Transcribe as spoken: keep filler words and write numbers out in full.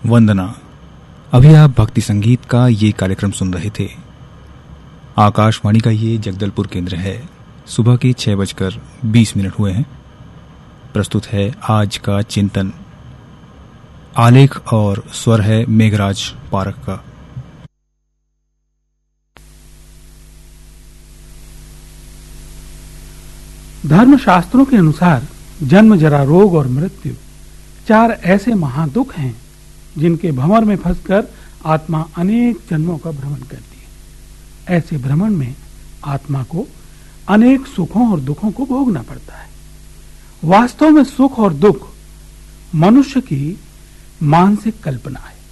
वंदना। अभी आप भक्ति संगीत का ये कार्यक्रम सुन रहे थे। आकाशवाणी का ये जगदलपुर केंद्र है। सुबह के छह बजकर बीस मिनट हुए हैं। प्रस्तुत है आज का चिंतन। आलेख और स्वर है मेघराज पारक का। धर्मशास्त्रों के अनुसार जन्म, जरा, रोग और मृत्यु चार ऐसे महादुख हैं जिनके भंवर में फंसकर आत्मा अनेक जन्मों का भ्रमण करती है। ऐसे भ्रमण में आत्मा को अनेक सुखों और दुखों को भोगना पड़ता है। वास्तव में सुख और दुख मनुष्य की मानसिक कल्पना है।